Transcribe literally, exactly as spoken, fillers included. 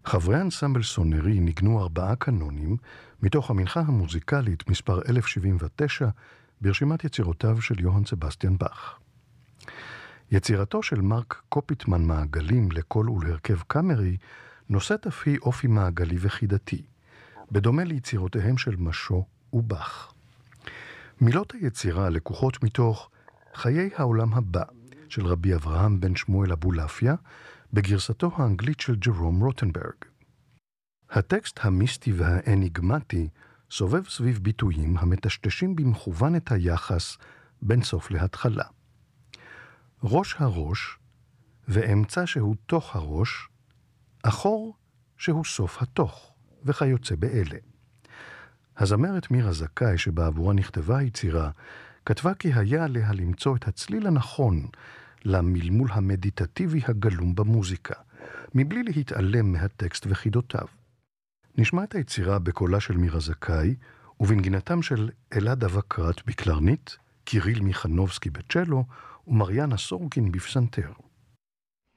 חברי אנסמבל סונרי ניגנו ארבעה קנונים מתוך המנחה המוזיקלית מספר אלף שבעים ותשע ברשימת יצירותיו של יוהאן סבסטיאן באך. יצירתו של מרק קופיטמן מעגלים לקול ולהרכב קאמרי נושאת אף היא אופי מעגלי וחידתי, בדומה ליצירותיהם של משו ובאך. מילות היצירה לקוחות מתוך חיי העולם הבא של רבי אברהם בן שמואל אבולעפיה בגרסתו האנגלית של ג'רום רוטנברג. הטקסט המיסטי והאניגמטי סובב סביב ביטויים המטשטשים במכוון את היחס בין סוף להתחלה. ראש הראש ואמצע שהוא תוך הראש, אחור שהוא סוף התוך וכיוצא באלה. הזמרת מירה זכאי שבעבורה נכתבה היצירה כתבה כי היה עליה למצוא את הצליל הנכון למלמול המדיטטיבי הגלום במוזיקה, מבלי להתעלם מהטקסט וחידותיו. נשמע את היצירה בקולה של מירה זכאי ובנגינתם של אלעד אבקרט בקלרנית, קיריל מיכנובסקי בצ'לו ומריאנה סורקין בפסנתר.